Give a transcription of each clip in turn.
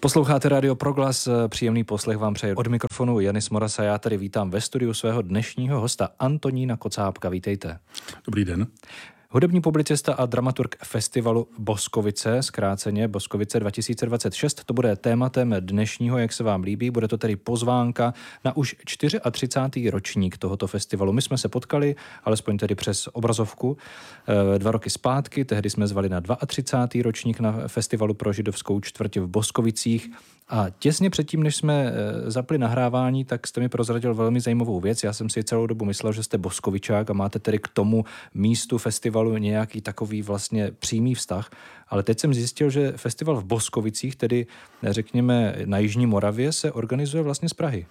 Posloucháte Radio Proglas, příjemný poslech vám přeje od mikrofonu Janis Moras a já tady vítám ve studiu svého dnešního hosta Antonína Kocábka. Vítejte. Dobrý den. Hudební publicista a dramaturg festivalu Boskovice, zkráceně Boskovice 2026, to bude tématem dnešního, jak se vám líbí. Bude to tedy pozvánka na už 34. ročník tohoto festivalu. My jsme se potkali, alespoň tedy přes obrazovku, 2 roky zpátky. Tehdy jsme zvali na 32. ročník na festivalu pro židovskou čtvrť v Boskovicích. A těsně předtím, než jsme zapli nahrávání, tak jste mi prozradil velmi zajímavou věc. Já jsem si celou dobu myslel, že jste Boskovičák a máte tedy k tomu místu festivalu nějaký takový vlastně přímý vztah. Ale teď jsem zjistil, že festival v Boskovicích, tedy řekněme na Jižní Moravě, se organizuje vlastně z Prahy.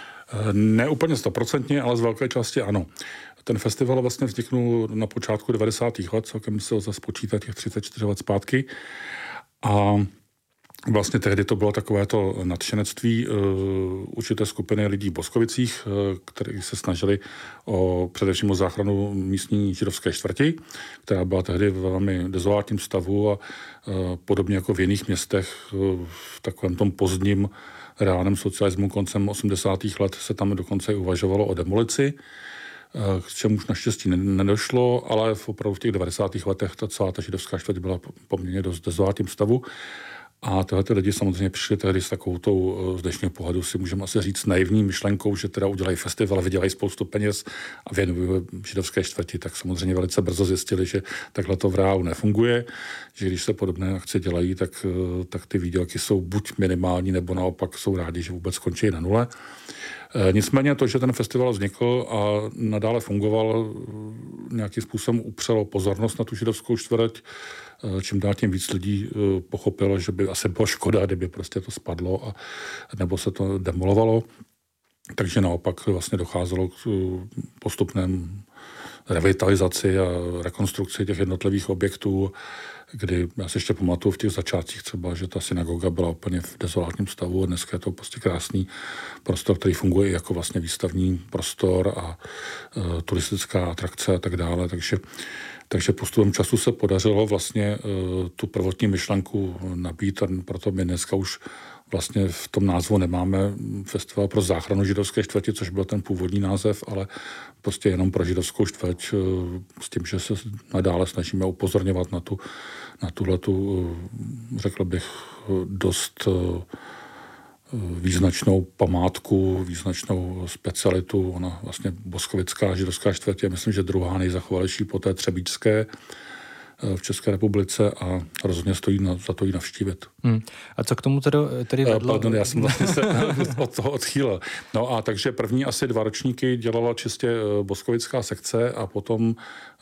Ne úplně 100%, ale z velké části ano. Ten festival vlastně vzniknul na počátku 90. let, celkem se ho zase počítá těch 34 let zpátky. A vlastně tehdy to bylo takovéto nadšenectví určité skupiny lidí v Boskovicích, kteří se snažili především o záchranu místní židovské čtvrti, která byla tehdy ve velmi dezolátním stavu a podobně jako v jiných městech v takovém tom pozdním reálném socialismu koncem 80. let se tam dokonce uvažovalo o demolici, k čemuž naštěstí nedošlo, ale opravdu v těch 90. letech celá ta židovská čtvrť byla poměrně dost dezolátním stavu. A tyhle lidi samozřejmě přišli tehdy s takovou tou z dnešního pohledu si můžeme asi říct naivní myšlenkou, že teda udělají festival, vydělají spoustu peněz a věnují židovské čtvrti, tak samozřejmě velice brzo zjistili, že takhle to v reálu nefunguje, že když se podobné akce dělají, tak ty výdělky jsou buď minimální, nebo naopak jsou rádi, že vůbec skončí na nule. Nicméně to, že ten festival vznikl a nadále fungoval, nějakým způsobem upřelo pozornost na tu židovskou čtvrť. Čím dál tím víc lidí pochopilo, že by asi bylo škoda, kdyby prostě to spadlo nebo se to demolovalo. Takže naopak vlastně docházelo k postupném revitalizaci a rekonstrukci těch jednotlivých objektů, kdy já si ještě pamatuju v těch začátcích třeba, že ta synagoga byla úplně v dezolátním stavu a dneska je to prostě krásný prostor, který funguje i jako vlastně výstavní prostor a turistická atrakce a tak dále, takže postupem času se podařilo vlastně tu prvotní myšlenku nabít a proto my dneska už vlastně v tom názvu nemáme festival pro záchranu židovské čtvrti, což byl ten původní název, ale prostě jenom pro židovskou čtvrť s tím, že se nadále snažíme upozorňovat na tuhletu, řekl bych, dost význačnou památku, význačnou specialitu. Ona vlastně boskovická židovská čtvrť je, myslím, že druhá nejzachovalejší po té třebíčské v České republice a rozhodně stojí za to ji navštívit. A co k tomu tedy vedlo? Pardon, já jsem vlastně se od toho odchýlil. No a takže první asi 2 ročníky dělala čistě boskovická sekce a potom,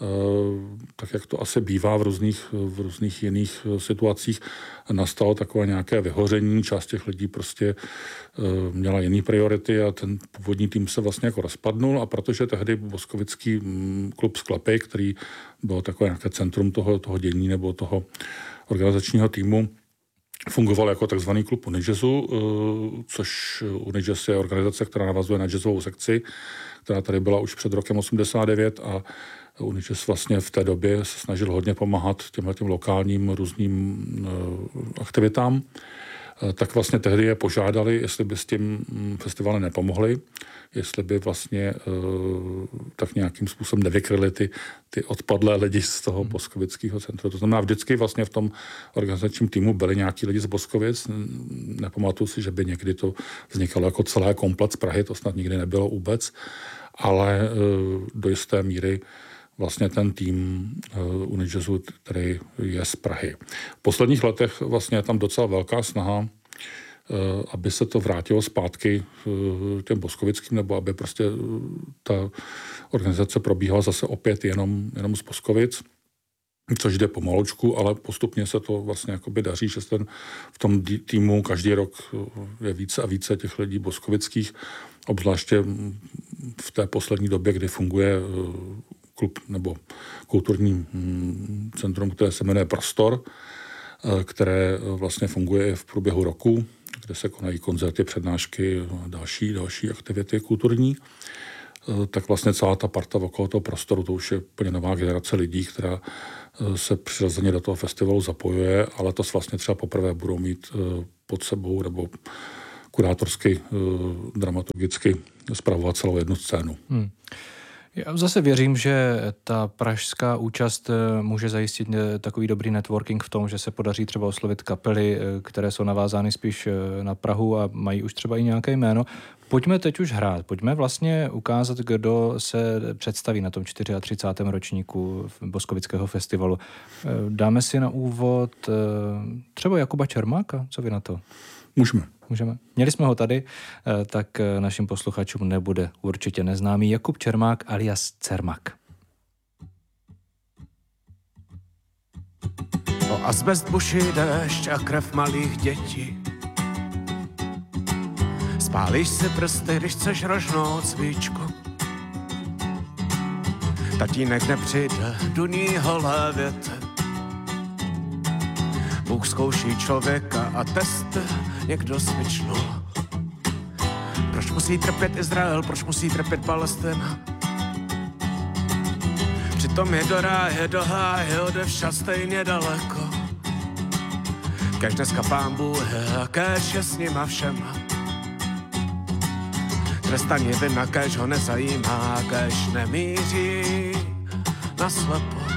tak jak to asi bývá v různých jiných situacích, nastalo takové nějaké vyhoření, část těch lidí prostě měla jiné priority a ten původní tým se vlastně jako rozpadnul a protože tehdy boskovický klub Sklepy, který byl takové nějaké centrum toho dění nebo toho organizačního týmu, fungoval jako takzvaný klub Unijazzu, což Unijazz je organizace, která navazuje na jazzovou sekci, která tady byla už před rokem 89 a Unijazz vlastně v té době se snažil hodně pomáhat těmhletěm lokálním různým aktivitám. Tak vlastně tehdy je požádali, jestli by s tím festivalem nepomohli, jestli by vlastně tak nějakým způsobem nevykryli ty odpadlé lidi z toho boskovického centru. To znamená, vždycky vlastně v tom organizačním týmu byli nějaký lidi z Boskovic. Nepamatuju si, že by někdy to vznikalo jako celé komplet z Prahy, to snad nikdy nebylo vůbec, ale do jisté míry vlastně ten tým Unijazzu, který je z Prahy. V posledních letech vlastně je tam docela velká snaha, aby se to vrátilo zpátky těm boskovickým, nebo aby prostě ta organizace probíhala zase opět jenom z Boskovic, což jde pomalučku, ale postupně se to vlastně jakoby daří, že v tom týmu každý rok je více a více těch lidí boskovických, obzvláště v té poslední době, kdy funguje klub nebo kulturní centrum, které se jmenuje Prostor, které vlastně funguje v průběhu roku, kde se konají koncerty, přednášky a další aktivity kulturní. Tak vlastně celá ta parta okolo toho Prostoru, to už je úplně nová generace lidí, která se přirozeně do toho festivalu zapojuje, ale to vlastně třeba poprvé budou mít pod sebou nebo kurátorsky, dramaturgicky spravovat celou jednu scénu. Já zase věřím, že ta pražská účast může zajistit takový dobrý networking v tom, že se podaří třeba oslovit kapely, které jsou navázány spíš na Prahu a mají už třeba i nějaké jméno. Pojďme teď už hrát, pojďme vlastně ukázat, kdo se představí na tom 34. ročníku Boskovického festivalu. Dáme si na úvod třeba Jakuba Čermáka, co vy na to? Můžeme. Měli jsme ho tady, tak našim posluchačům nebude určitě neznámý Jakub Čermák alias Cermak. O azbest buší déšť a krev malých dětí. Spálíš si prsty, když chceš rožnout svíčku. Tatínek nepřijde, duní holé věty. Bůh zkouší člověka a testy někdo svičnul. Proč musí trpět Izrael, proč musí trpět Palestina? Přitom je do ráje, do háje, odevšad stejně daleko. Kéž dneska Pán Bůh je a kéž je s nima všema. Trestaně vina, kéž ho nezajímá, kéž nemíří naslepo.